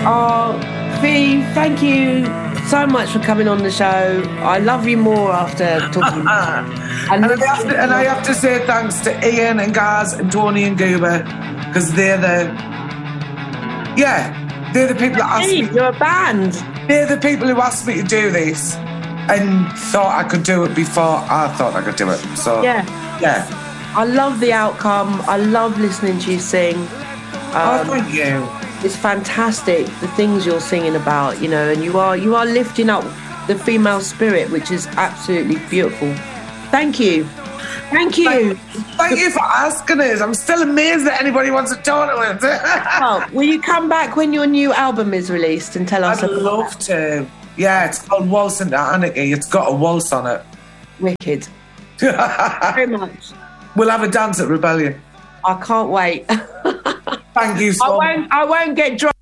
Oh, Fee, thank you so much for coming on the show. I love you more after talking. And I have to say thanks to Ian and Gaz and Tony and Goober, because they're the people that asked me. You're a band. They're the people who asked me to do this and thought I could do it before I thought I could do it. So yeah. I love the outcome. I love listening to you sing. Thank you. It's fantastic, the things you're singing about, you know, and you are lifting up the female spirit, which is absolutely beautiful. Thank you. Thank you. Thank you for asking us. I'm still amazed that anybody wants to talk to us. Well, will you come back when your new album is released and tell us? I'd love to. Yeah, it's called Waltz into Anarchy. It's got a waltz on it. Wicked. Very much. We'll have a dance at Rebellion. I can't wait. Thank you so much. I won't get drunk.